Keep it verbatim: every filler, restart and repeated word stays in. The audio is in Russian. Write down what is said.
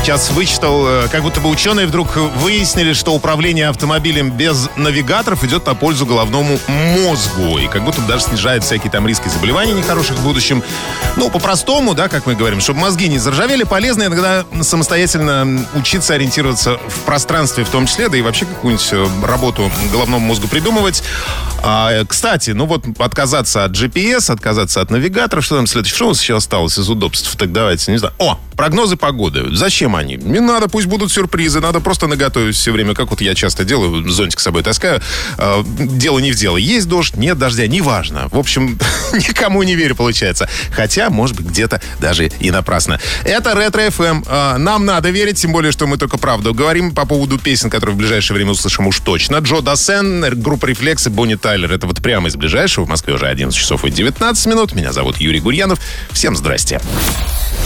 Сейчас вычитал, как будто бы ученые вдруг выяснили, что управление автомобилем без навигаторов идет на пользу головному мозгу. И как будто бы даже снижает всякие там риски заболеваний нехороших в будущем. Ну, по-простому, да, как мы говорим, чтобы мозги не заржавели, полезно иногда самостоятельно учиться ориентироваться в пространстве в том числе, да и вообще какую-нибудь работу головному мозгу придумывать. А, кстати, ну вот отказаться от джи пи эс, отказаться от навигаторов, что там следующее? Что у нас еще осталось из удобств? Так давайте, не знаю. О, прогнозы погоды. Зачем они? Не надо, пусть будут сюрпризы. Надо просто наготовить все время, как вот я часто делаю, зонтик с собой таскаю. Э, дело не в дело. Есть дождь, нет дождя, неважно. В общем, никому не верю, получается. Хотя, может быть, где-то даже и напрасно. Это Ретро эф эм. Э, нам надо верить, тем более, что мы только правду говорим по поводу песен, которые в ближайшее время услышим уж точно. Джо Дассен, группа «Рефлекс» и Бонни Тайлер. Это вот прямо из ближайшего. В Москве уже одиннадцать часов и девятнадцать минут. Меня зовут Юрий Гурьянов. Всем здрасте.